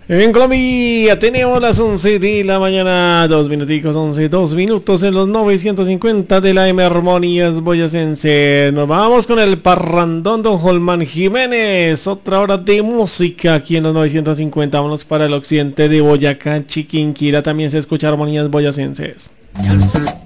En Colombia tenemos las 11 de la mañana, 2 minuticos, 11, 2 minutos en los 950 de la M Armonías Boyacense. Nos vamos con el parrandón Don Holman Jiménez, otra hora de música aquí en los 950. Vámonos para el occidente de Boyacá, Chiquinquirá, también se escucha Armonías Boyacenses.